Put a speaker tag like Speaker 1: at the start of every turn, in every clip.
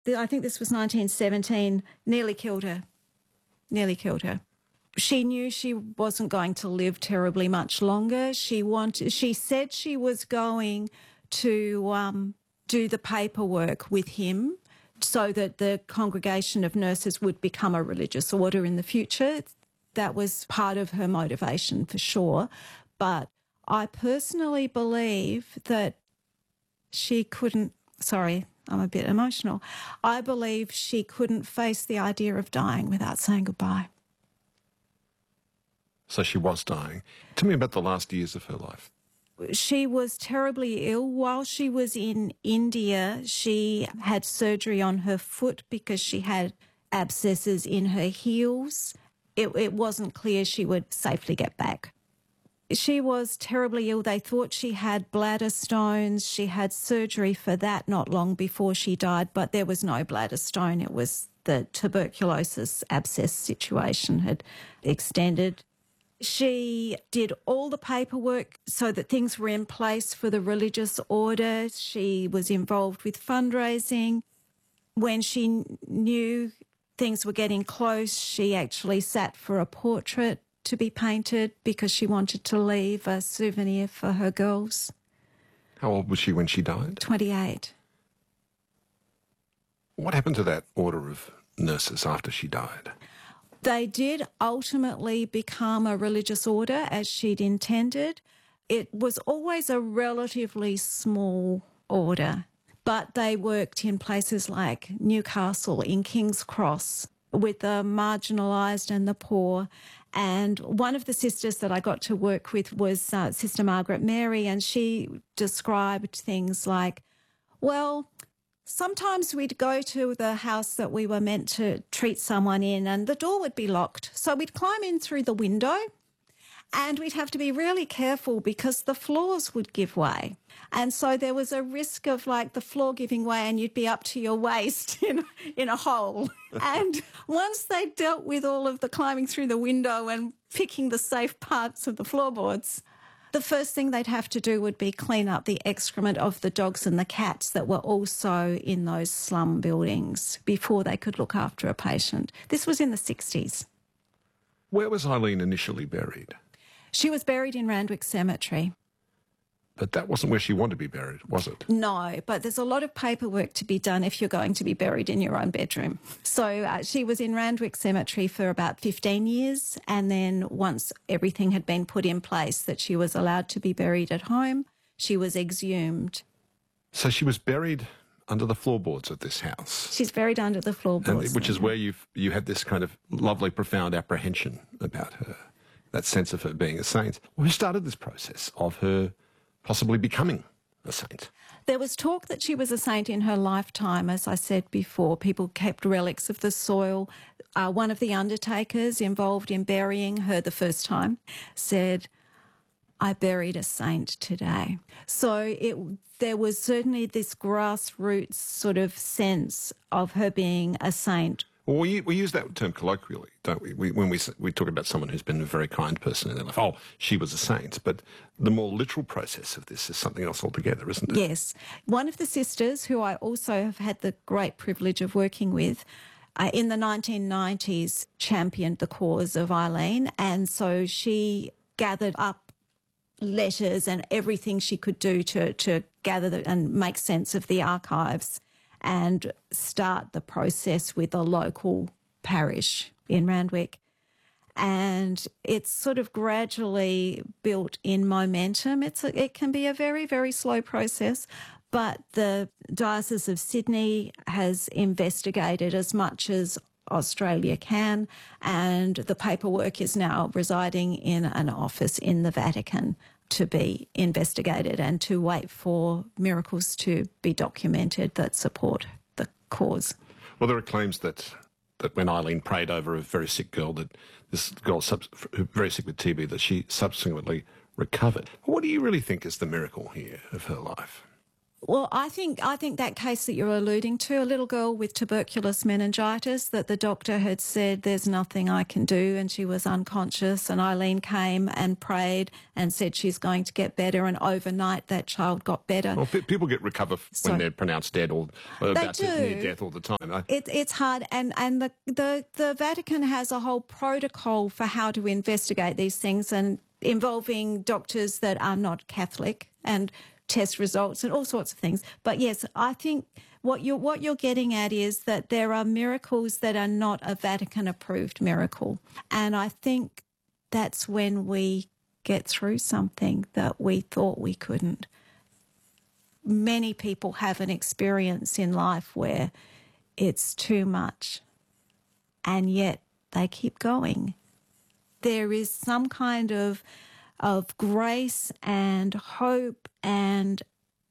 Speaker 1: I think this was 1917, nearly killed her. Nearly killed her. She knew she wasn't going to live terribly much longer. She said she was going to do the paperwork with him so that the Congregation of Nurses would become a religious order in the future. That was part of her motivation for sure. But I personally believe that she couldn't, sorry, I'm a bit emotional. I believe she couldn't face the idea of dying without saying goodbye.
Speaker 2: So she was dying. Tell me about the last years of her life.
Speaker 1: She was terribly ill. While she was in India, she had surgery on her foot because she had abscesses in her heels. It wasn't clear she would safely get back. She was terribly ill. They thought she had bladder stones. She had surgery for that not long before she died, but there was no bladder stone. It was the tuberculosis abscess situation had extended. She did all the paperwork so that things were in place for the religious order. She was involved with fundraising. When she knew things were getting close, she actually sat for a portrait to be painted because she wanted to leave a souvenir for her girls.
Speaker 2: How old was she when she died?
Speaker 1: 28.
Speaker 2: What happened to that order of nurses after she died?
Speaker 1: They did ultimately become a religious order as she'd intended. It was always a relatively small order, but they worked in places like Newcastle, in King's Cross, with the marginalised and the poor. And one of the sisters that I got to work with was Sister Margaret Mary, and she described things like, well, sometimes we'd go to the house that we were meant to treat someone in and the door would be locked. So we'd climb in through the window and we'd have to be really careful because the floors would give way. And so there was a risk of like the floor giving way and you'd be up to your waist in a hole. And once they dealt with all of the climbing through the window and picking the safe parts of the floorboards, the first thing they'd have to do would be clean up the excrement of the dogs and the cats that were also in those slum buildings before they could look after a patient. This was in the 60s.
Speaker 2: Where was Eileen initially buried?
Speaker 1: She was buried in Randwick Cemetery.
Speaker 2: But that wasn't where she wanted to be buried, was it?
Speaker 1: No, but there's a lot of paperwork to be done if you're going to be buried in your own bedroom. So she was in Randwick Cemetery for about 15 years, and then once everything had been put in place that she was allowed to be buried at home, she was exhumed.
Speaker 2: So she was buried under the floorboards of this house?
Speaker 1: She's buried under the floorboards.
Speaker 2: Which is where you had this kind of lovely, profound apprehension about her, that sense of her being a saint. Who started this process of her possibly becoming a saint?
Speaker 1: There was talk that she was a saint in her lifetime, as I said before. People kept relics of the soil. One of the undertakers involved in burying her the first time said, "I buried a saint today." So there was certainly this grassroots sort of sense of her being a saint.
Speaker 2: Well, we use that term colloquially, don't we? When we talk about someone who's been a very kind person in their life, oh, she was a saint. But the more literal process of this is something else altogether, isn't it?
Speaker 1: Yes. One of the sisters, who I also have had the great privilege of working with, in the 1990s championed the cause of Eileen, and so she gathered up letters and everything she could do to gather and make sense of the archives and start the process with a local parish in Randwick. And it's sort of gradually built in momentum. It can be a very, very slow process, but the Diocese of Sydney has investigated as much as Australia can, and the paperwork is now residing in an office in the Vatican to be investigated and to wait for miracles to be documented that support the cause.
Speaker 2: Well, there are claims that when Eileen prayed over a very sick girl, that this girl, very sick with TB, that she subsequently recovered. What do you really think is the miracle here of her life?
Speaker 1: Well, I think that case that you're alluding to, a little girl with tuberculous meningitis, that the doctor had said there's nothing I can do, and she was unconscious, and Eileen came and prayed and said she's going to get better, and overnight that child got better.
Speaker 2: Well, people when they're pronounced dead or about to near death all the time.
Speaker 1: It's hard, and the Vatican has a whole protocol for how to investigate these things, and involving doctors that are not Catholic and test results and all sorts of things. But yes, I think what you're getting at is that there are miracles that are not a Vatican approved miracle. And I think that's when we get through something that we thought we couldn't. Many people have an experience in life where it's too much, and yet they keep going. There is some kind of grace and hope, and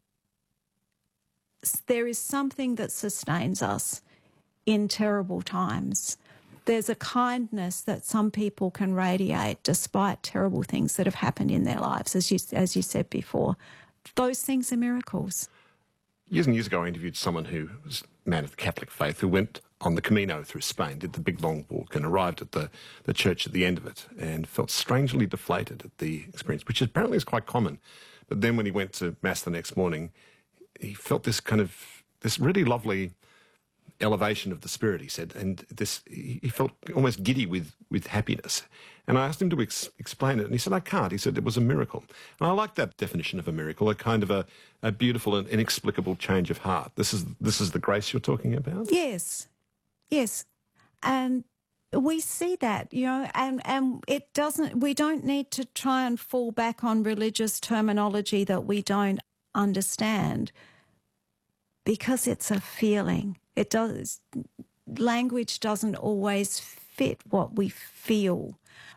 Speaker 1: there is something that sustains us in terrible times. There's a kindness that some people can radiate despite terrible things that have happened in their lives, as you said before. Those things are miracles.
Speaker 2: Years and years ago, I interviewed someone who was a man of the Catholic faith who went on the Camino through Spain, did the big long walk, and arrived at the church at the end of it, and felt strangely deflated at the experience, which apparently is quite common. But then when he went to Mass the next morning, he felt this really lovely elevation of the spirit, he said, and he felt almost giddy with happiness. And I asked him to explain it, and he said, I can't. He said it was a miracle. And I like that definition of a miracle, a kind of a beautiful and inexplicable change of heart. This is the grace you're talking about?
Speaker 1: Yes. And we see that, and it doesn't, we don't need to try and fall back on religious terminology that we don't understand, because it's a feeling. Language doesn't always fit what we feel.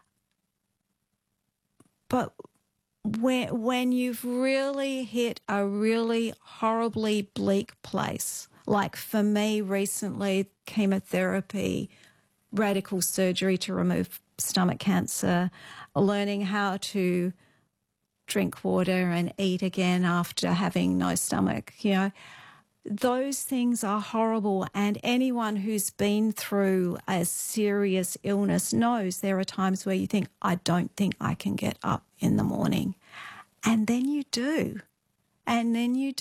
Speaker 1: But when you've really hit a really horribly bleak place, like for me recently, chemotherapy, radical surgery to remove stomach cancer, learning how to drink water and eat again after having no stomach, those things are horrible. And anyone who's been through a serious illness knows there are times where you think, I don't think I can get up in the morning. And then you do. And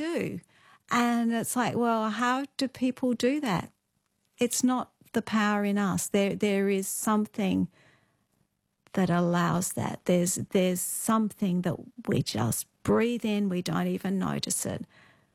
Speaker 1: it's like, well, how do people do that? It's not the power in us. There is something that allows that. There's something that we just breathe in, we don't even notice it.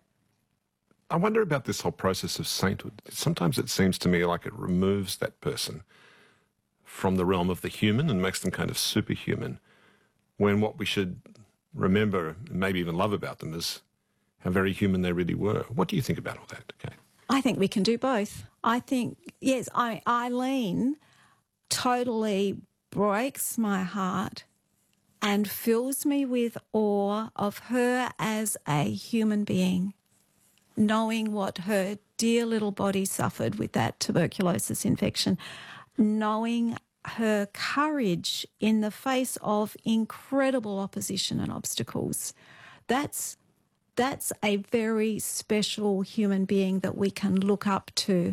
Speaker 2: I wonder about this whole process of sainthood. Sometimes it seems to me like it removes that person from the realm of the human and makes them kind of superhuman, when what we should remember and maybe even love about them is how very human they really were. What do you think about all that, Kate?
Speaker 1: I think we can do both. I think, yes, Eileen totally breaks my heart and fills me with awe of her as a human being, knowing what her dear little body suffered with that tuberculosis infection, knowing her courage in the face of incredible opposition and obstacles. That's a very special human being that we can look up to.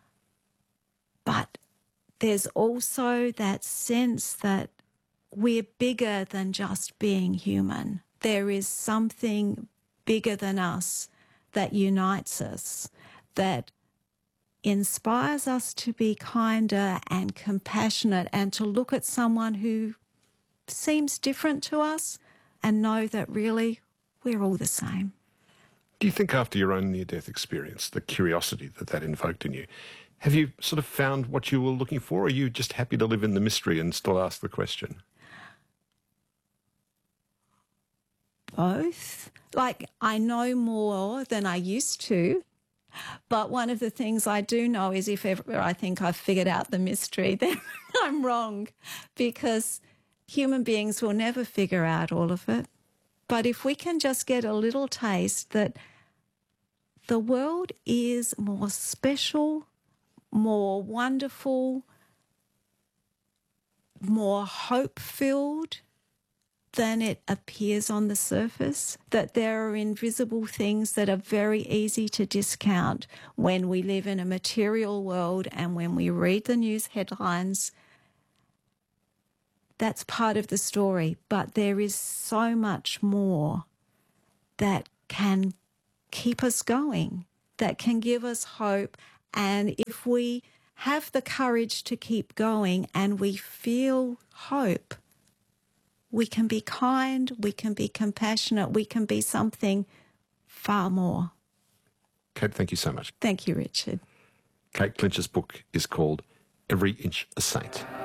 Speaker 1: But there's also that sense that we're bigger than just being human. There is something bigger than us that unites us, that inspires us to be kinder and compassionate, and to look at someone who seems different to us and know that really we're all the same.
Speaker 2: Do you think after your own near-death experience, the curiosity that invoked in you, have you sort of found what you were looking for, or are you just happy to live in the mystery and still ask the question?
Speaker 1: Both. Like, I know more than I used to, but one of the things I do know is if ever I think I've figured out the mystery, then I'm wrong, because human beings will never figure out all of it. But if we can just get a little taste that the world is more special, more wonderful, more hope-filled, than it appears on the surface, that there are invisible things that are very easy to discount when we live in a material world and when we read the news headlines. That's part of the story, but there is so much more that can keep us going, that can give us hope. And if we have the courage to keep going and we feel hope, we can be kind, we can be compassionate, we can be something far more.
Speaker 2: Kate, thank you so much.
Speaker 1: Thank you, Richard.
Speaker 2: Kate Clinch's book is called Every Inch a Saint.